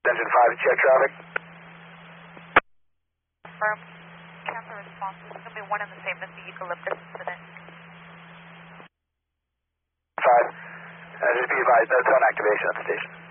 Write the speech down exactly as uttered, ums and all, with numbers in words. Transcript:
Engine five, check traffic. Confirm. Cancel response. This is going to be one and the same as the Eucalyptus incident. five. Uh, just be advised, no tone activation at the station.